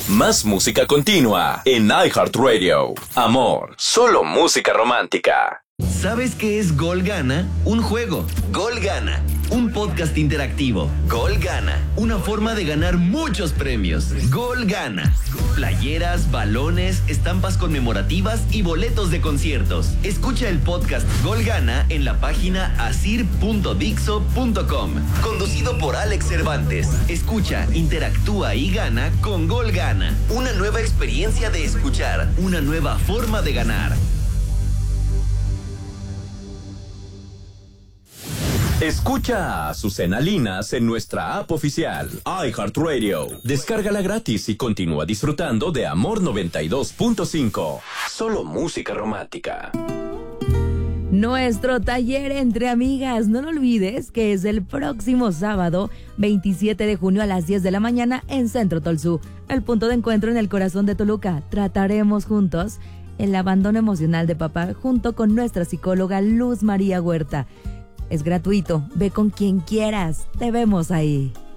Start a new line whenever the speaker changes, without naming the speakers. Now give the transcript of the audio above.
Más música continua en iHeartRadio. Amor, solo música romántica.
¿Sabes qué es Gol Gana? Un juego. Gol Gana. Un podcast interactivo. Gol Gana. Una forma de ganar muchos premios. Gol Gana. Playeras, balones, estampas conmemorativas y boletos de conciertos. Escucha el podcast Gol Gana en la página asir.dixo.com. Conducido por Alex Cervantes. Escucha, interactúa y gana con Gol Gana. Una nueva experiencia de escuchar. Una nueva forma de ganar.
Escucha a Azucena Linas en nuestra app oficial, iHeartRadio. Descárgala gratis y continúa disfrutando de Amor 92.5. Solo música romántica.
Nuestro taller entre amigas, no lo olvides que es el próximo sábado 27 de junio a las 10 de la mañana en Centro Tolsú, el punto de encuentro en el corazón de Toluca. Trataremos juntos el abandono emocional de papá junto con nuestra psicóloga Luz María Huerta. Es gratuito, ve con quien quieras, te vemos ahí.